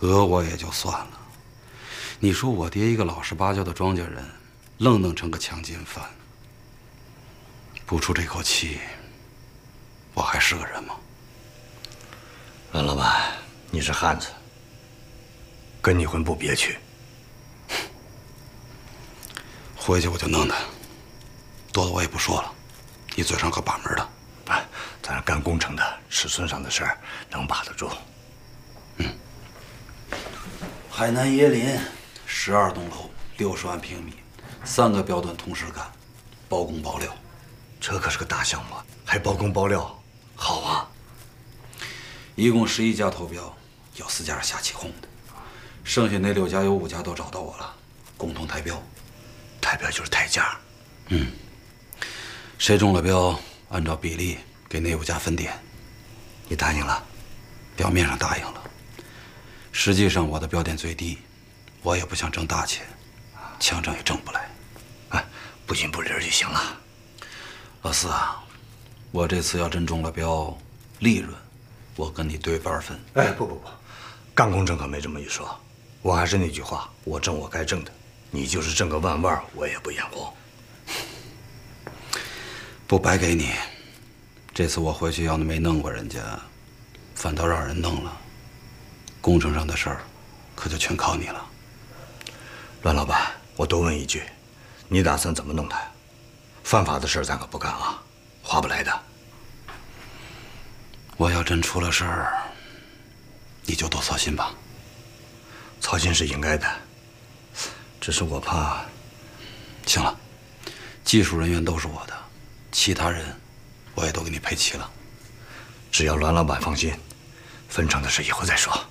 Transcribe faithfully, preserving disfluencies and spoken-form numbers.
讹我也就算了，你说我爹一个老实巴交的庄稼人，愣弄成个强奸犯，不出这口气，我还是个人吗？ 阮老板，你是汉子，跟你混不憋屈。 回去我就弄他，多的我也不说了，你嘴上可把门的。 哎，咱干工程的，尺寸上的事儿能把得住。 嗯。海南椰林，十二栋楼，六十万平米，三个标段同时干，包工包料。 这可是个大项目，还包工包料，好啊！ 一共十一家投标，有四家是下起哄的，剩下那六家有五家都找到我了，共同抬标。 抬标就是抬价。 嗯。谁中了标，按照比例给那五家分点。 你答应了？ 表面上答应了，实际上我的标点最低，我也不想挣大钱，强挣也挣不来。 哎，不紧不离就行了。 老四啊，我这次要真中了标，利润我跟你对半分。 哎，不不不，干工程可没这么一说。我还是那句话，我挣我该挣的，你就是挣个万万，我也不眼红。 不白给你，这次我回去要是没弄过人家，反倒让人弄了，工程上的事儿可就全靠你了。 阮老板，我多问一句，你打算怎么弄他呀？犯法的事咱可不干啊，划不来的。 我要真出了事儿，你就多操心吧。 操心是应该的，只是我怕。 行了，技术人员都是我的，其他人我也都给你配齐了。 只要阮老板放心，分成的事以后再说。